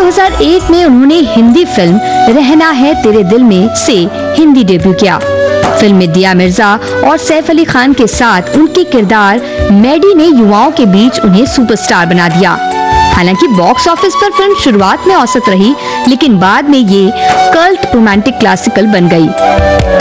2001 में उन्होंने हिंदी फिल्म रहना है तेरे दिल में से हिंदी डेब्यू किया। फिल्म में दिया मिर्जा और सैफ अली खान के साथ उनके किरदार मैडी ने युवाओं के बीच उन्हें सुपरस्टार बना दिया। हालांकि बॉक्स ऑफिस पर फिल्म शुरुआत में औसत रही, लेकिन बाद में ये कल्ट रोमांटिक क्लासिकल बन गई।